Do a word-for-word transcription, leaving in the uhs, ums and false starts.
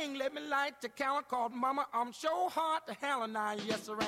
ring, let me light the candle, cause mama, I'm so hard to hell and I, yes, sir.